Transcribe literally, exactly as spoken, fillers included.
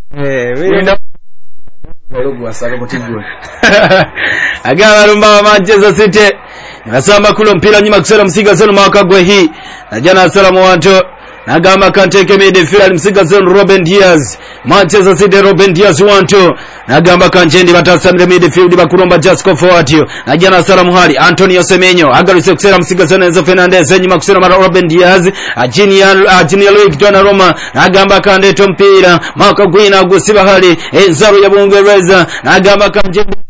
Eh, wenda logo asaka mutigwe. Agaba rumba Manchester City. Nasamba kulo mpira nyuma kusera msiga zenu mwakagwe hii. Na jana asalamu wanto. Nagamba kanteke midfield msiga zenu Ruben Diaz. Manchester City Ruben Diaz wanto. Nagamba kanchendi batasamire midfield bakuromba Jasco forward yo. Na jana asalamu hali Antonio Semenyo. Agaruse kusera msiga zenu Enzo Fernandez nyuma kusera mara Ruben Diaz. Ajinial Ajinial Victor Roma. Nagamba kandeto mpira. Mwakagwe na gusiba hali. Enzaru ya Bungereza. Nagamba kanchendi